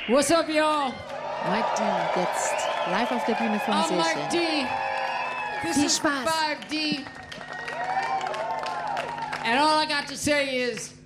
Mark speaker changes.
Speaker 1: What's up, y'all?
Speaker 2: Mike D. jetzt live auf der Bühne vom
Speaker 1: I'm Mike
Speaker 2: Seechen.
Speaker 1: D. This
Speaker 2: Viel
Speaker 1: is
Speaker 2: Spaß.
Speaker 1: 5D. And all I got to say is,